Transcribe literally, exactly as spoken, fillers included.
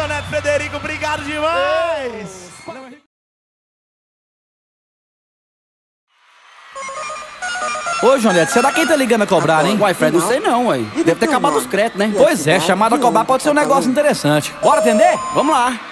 João Neto Frederico, obrigado demais! Ô, João Neto, será quem tá ligando a cobrar, hein? Uai, Fred, não sei não, uai. Deve ter acabado os créditos, né? Pois é, chamada a cobrar pode ser um negócio interessante. Bora atender? Vamos lá.